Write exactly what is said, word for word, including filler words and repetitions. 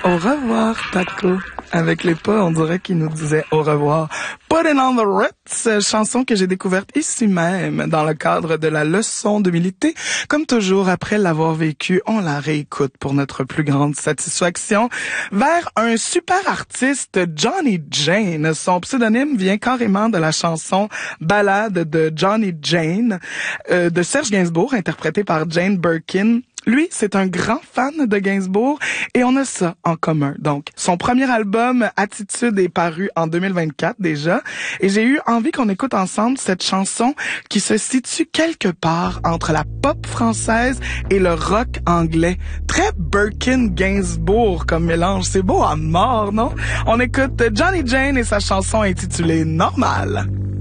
Au revoir, Taco. Avec les pas, on dirait qu'il nous disait au revoir. Putting on the Ritz, chanson que j'ai découverte ici même dans le cadre de la leçon d'humilité. Comme toujours, après l'avoir vécue, on la réécoute pour notre plus grande satisfaction. Vers un super artiste, Johnny Jane. Son pseudonyme vient carrément de la chanson Ballade de Johnny Jane euh, de Serge Gainsbourg, interprétée par Jane Birkin. Lui, c'est un grand fan de Gainsbourg et on a ça en commun. Donc, son premier album, Attitude, est paru en deux mille vingt-quatre déjà et j'ai eu envie qu'on écoute ensemble cette chanson qui se situe quelque part entre la pop française et le rock anglais. Très Birkin-Gainsbourg comme mélange. C'est beau à mort, non? On écoute Johnny Jane et sa chanson intitulée Normal.